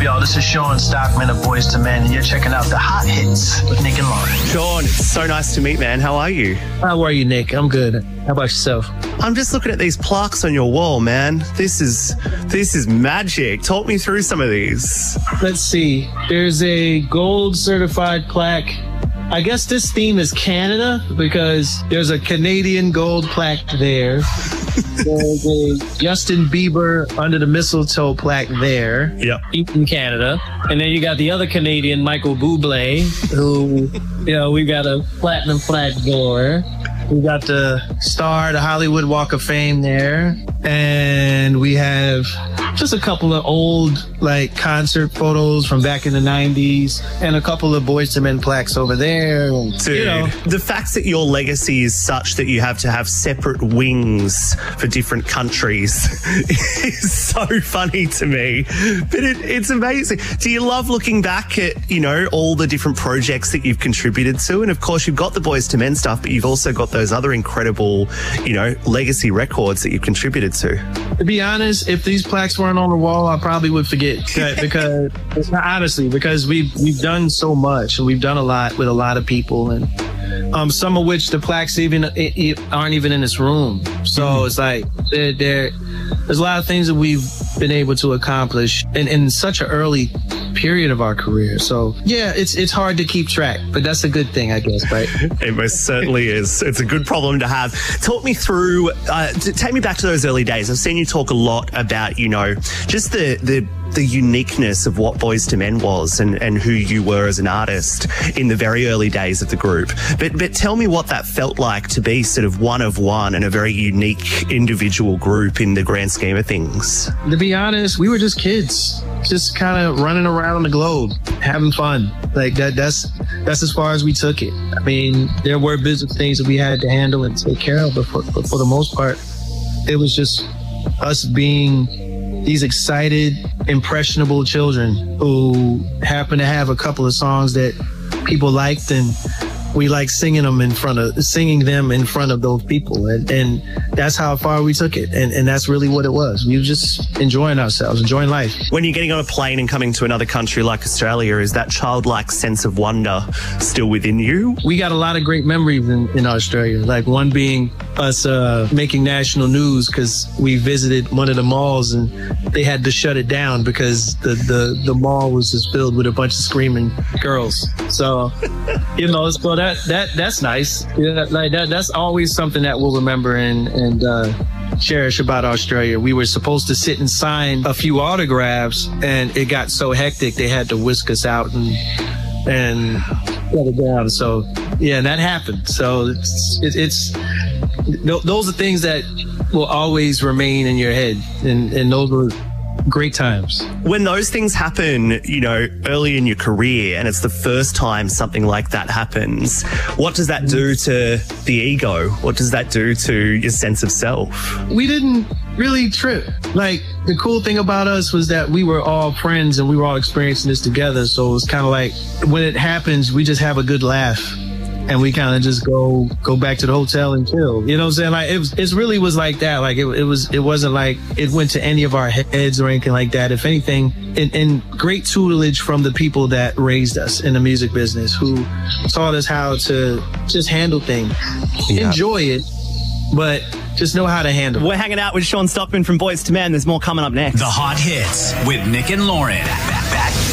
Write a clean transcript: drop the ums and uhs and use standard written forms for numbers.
y'all? This is Sean Stockman of Boyz II Men, and you're checking out the Hot Hits with Nick and Lauren. Sean, it's so nice to meet, man. How are you? How are you, Nick? I'm good. How about yourself? I'm just looking at these plaques on your wall, man. This is magic. Talk me through some of these. Let's see. There's a gold certified plaque. I guess this theme is Canada because there's a Canadian gold plaque there. There's a Justin Bieber under the mistletoe plaque there. Yep. In Canada. And then you got the other Canadian, Michael Bublé, who, we got a platinum plaque there. We got the star, the Hollywood Walk of Fame there. And we have just a couple of old, concert photos from back in the 90s and a couple of Boyz II Men plaques over there. And, dude, the fact that your legacy is such that you have to have separate wings for different countries is so funny to me. But it's amazing. Do you love looking back at, all the different projects that you've contributed to? And of course, you've got the Boyz II Men stuff, but you've also got those other incredible, legacy records that you've contributed to. To be honest, if these plaques weren't on the wall, I probably would forget. Because we've done so much and we've done a lot with a lot of people, and some of which the plaques aren't even in this room. So it's like there's a lot of things that we've been able to accomplish in such an early period of our career. So yeah, it's hard to keep track, but that's a good thing, I guess, right? It most certainly is. It's a good problem to have. Talk me through, take me back to those early days. I've seen you talk a lot about, just the uniqueness of what Boyz II Men was and who you were as an artist in the very early days of the group. But tell me what that felt like to be sort of one of one and a very unique individual group in the grand scheme of things. To be honest, we were just kids, just kind of running around the globe, having fun. That's as far as we took it. I mean, there were business things that we had to handle and take care of, but for the most part, it was just us being these excited, impressionable children who happen to have a couple of songs that people liked, and we like singing them in front of those people. And that's how far we took it. And that's really what it was. We were just enjoying ourselves, enjoying life. When you're getting on a plane and coming to another country like Australia, is that childlike sense of wonder still within you? We got a lot of great memories in Australia. Like one being us making national news because we visited one of the malls and they had to shut it down because the mall was just filled with a bunch of screaming girls. So, so that's nice. Yeah, that's always something that we'll remember and cherish about Australia. We were supposed to sit and sign a few autographs, and it got so hectic they had to whisk us out and shut it down. So yeah, that happened. So it's those are things that will always remain in your head, and those were great times. When those things happen, early in your career, and it's the first time something like that happens, what does that do to the ego? What does that do to your sense of self? We didn't really trip. The cool thing about us was that we were all friends and we were all experiencing this together. So it was kind of like when it happens, we just have a good laugh. And we kind of just go back to the hotel and chill. You know what I'm saying? It really was like that. It wasn't like it went to any of our heads or anything like that. If anything, in great tutelage from the people that raised us in the music business, who taught us how to just handle things, enjoy it, but just know how to handle it. We're hanging out with Sean Stockman from Boyz II Men. There's more coming up next. The Hot Hits with Nick and Lauren. Back.